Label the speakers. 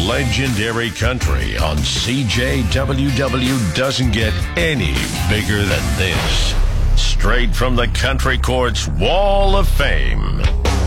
Speaker 1: legendary country on CJWW doesn't get any bigger than this. Straight from the Country Court's Wall of Fame.